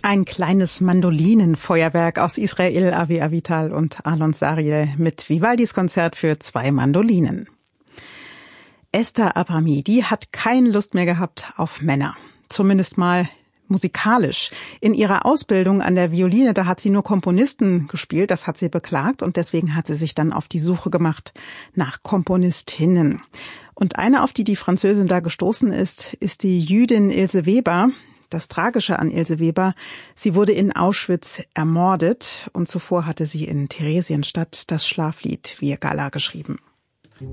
Ein kleines Mandolinenfeuerwerk aus Israel, Avi Avital und Alon Sariel mit Vivaldis Konzert für 2 Mandolinen. Esther Abrami, die hat keine Lust mehr gehabt auf Männer. Zumindest mal musikalisch. In ihrer Ausbildung an der Violine, da hat sie nur Komponisten gespielt, das hat sie beklagt und deswegen hat sie sich dann auf die Suche gemacht nach Komponistinnen. Und eine, auf die die Französin da gestoßen ist, ist die Jüdin Ilse Weber. Das Tragische an Ilse Weber, sie wurde in Auschwitz ermordet und zuvor hatte sie in Theresienstadt das Schlaflied Wir Gala geschrieben.